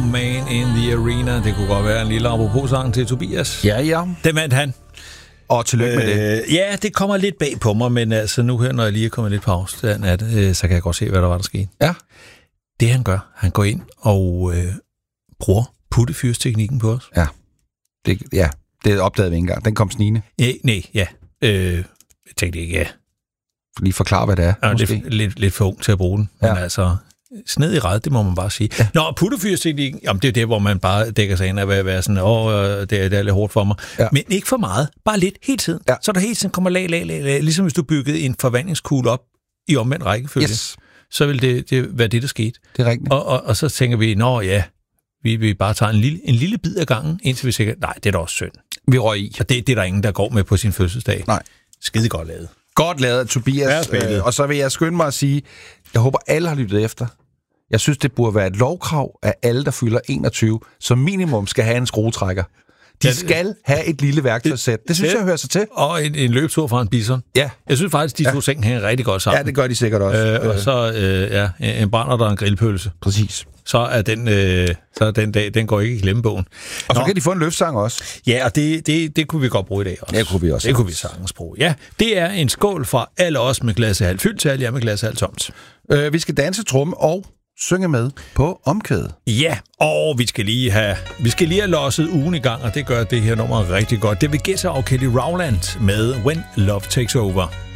Man in the Arena. Det kunne godt være en lille apropos-sang til Tobias. Ja. Det vandt han. Og tillykke med det. Ja, det kommer lidt bag på mig, men altså nu her, når jeg lige er kommet lidt på afstand af det, så kan jeg godt se, hvad der var, der skete. Ja. Det han gør, han går ind og bruger puttefyrsteknikken på os. Ja. Det opdagede vi ikke engang. Den kom snigende. Nej. Jeg tænkte ikke, ja. Lige forklare, hvad det er. Ja, lidt for ung til at bruge den, men altså... Sned i ret, det må man bare sige. Ja. Nå, puttefyrsteknikken, jamen det er det, hvor man bare dækker sig ind af at være sådan, det er lidt hårdt for mig. Ja. Men ikke for meget, bare lidt hele tiden. Ja. Så der hele tiden kommer lag, ligesom hvis du byggede en forvandlingskugle op i omvendt rækkefølge. Yes. Så vil det være det, der skete. Det er rigtigt. Og så tænker vi, vi bare tager en lille bid af gangen, indtil vi siger, nej, det er da også synd. Vi røg i. Og det er der ingen, der går med på sin fødselsdag. Nej. Skide godt lavet. Godt lavet, Tobias. Og så vil jeg skynde mig at sige, jeg håber, alle har lyttet efter. Jeg synes, det burde være et lovkrav, at alle, der fylder 21, som minimum skal have en skruetrækker. De skal have et lille værktøjssæt. Det synes jeg hører sig til. Og en løbetur fra en bison. Ja. Jeg synes faktisk, de to ting hænger rigtig godt sammen. Ja, det gør de sikkert også. Og så en brænder der en grillpølse. Præcis. Så er den dag, den går ikke i glemmebogen. Og så kan de få en løftsang også. Ja, og det kunne vi godt bruge i dag også. Det kunne vi også. Det kunne vi sagtens bruge. Ja, det er en skål fra alle os med glasset halvt fyldt til alle jer med glasset halvt tomt. Vi skal danse, tromme og synge med på omkvædet. Ja, og vi skal lige have losset ugen i gang, og det gør det her nummer rigtig godt. Det vil gætte af Kelly Rowland med When Love Takes Over.